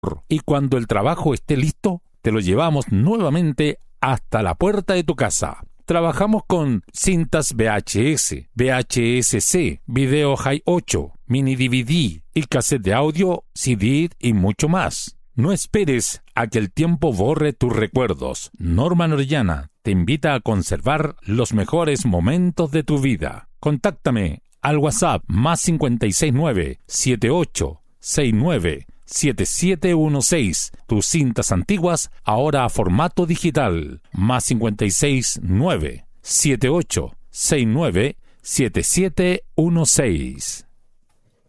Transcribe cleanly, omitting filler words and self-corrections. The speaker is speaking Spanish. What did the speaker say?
Y cuando el trabajo esté listo, te lo llevamos nuevamente hasta la puerta de tu casa. Trabajamos con cintas VHS, VHS-C, video High 8, mini DVD y cassette de audio, CD y mucho más. No esperes a que el tiempo borre tus recuerdos. Norman Orellana te invita a conservar los mejores momentos de tu vida. Contáctame al WhatsApp más 569-7869-7716. Tus cintas antiguas ahora a formato digital. Más 569-7869-7716.